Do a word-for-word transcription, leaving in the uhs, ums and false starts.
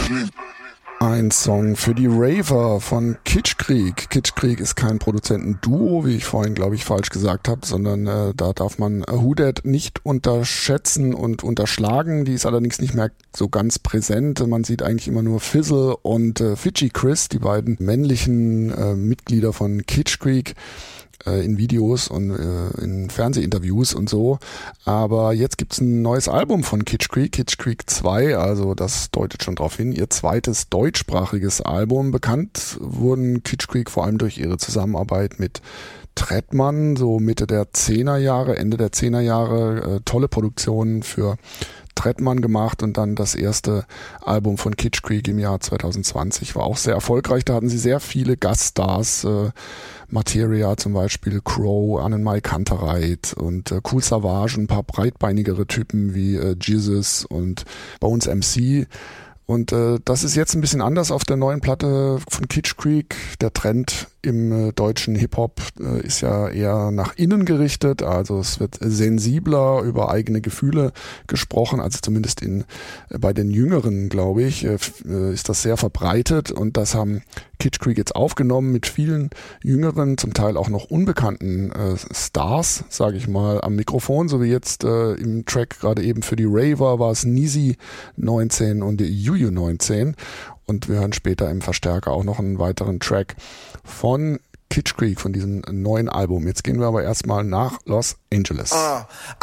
Ein Song für die Raver von Kitschkrieg. Kitschkrieg ist kein Produzentenduo, wie ich vorhin, glaube ich, falsch gesagt habe, sondern äh, da darf man Who Dat nicht unterschätzen und unterschlagen. Die ist allerdings nicht mehr so ganz präsent. Man sieht eigentlich immer nur Fizzle und äh, Fidschi Chris, die beiden männlichen äh, Mitglieder von Kitschkrieg, in Videos und äh, in Fernsehinterviews und so. Aber jetzt gibt's ein neues Album von Kitschkrieg, Kitschkrieg zwei, also das deutet schon darauf hin, ihr zweites deutschsprachiges Album. Bekannt wurden Kitschkrieg vor allem durch ihre Zusammenarbeit mit Trettmann, so Mitte der Zehnerjahre, Ende der Zehnerjahre, äh, tolle Produktionen für Trettmann gemacht und dann das erste Album von Kitschkrieg im Jahr zwanzig zwanzig war auch sehr erfolgreich. Da hatten sie sehr viele Gaststars, äh, Materia zum Beispiel, Crow, Annenmai Kantereit und äh, Kool Savas, ein paar breitbeinigere Typen wie äh, Jesus und Bones M C. Und äh, das ist jetzt ein bisschen anders auf der neuen Platte von Kitschkrieg. Der Trend im äh, deutschen Hip-Hop äh, ist ja eher nach innen gerichtet. Also es wird sensibler über eigene Gefühle gesprochen. Also zumindest in äh, bei den Jüngeren, glaube ich, äh, ist das sehr verbreitet. Und das haben Kitschkrieg jetzt aufgenommen mit vielen jüngeren, zum Teil auch noch unbekannten äh, Stars, sage ich mal, am Mikrofon. So wie jetzt äh, im Track gerade eben für die Raver war es Nisi neunzehn und Juju neunzehn. Und wir hören später im Verstärker auch noch einen weiteren Track von Kitschkrieg, von diesem neuen Album. Jetzt gehen wir aber erstmal nach Los Angeles. Uh,